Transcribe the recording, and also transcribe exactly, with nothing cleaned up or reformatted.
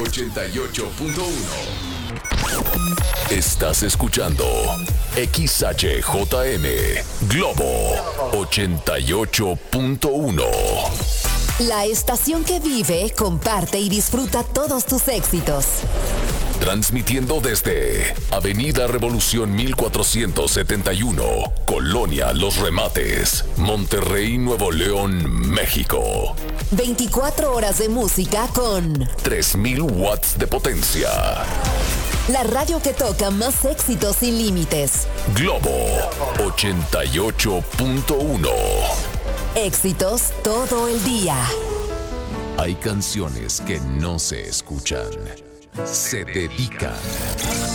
ochenta y ocho punto uno. Estás escuchando X H J M Globo ochenta y ocho punto uno. La estación que vive, comparte y disfruta todos tus éxitos. Transmitiendo desde Avenida Revolución mil cuatrocientos setenta y uno, Colonia Los Remates, Monterrey, Nuevo León, México. veinticuatro horas de música con tres mil watts de potencia. La radio que toca más éxitos sin límites. Globo ochenta y ocho punto uno. Éxitos todo el día. Hay canciones que no se escuchan, se dedican.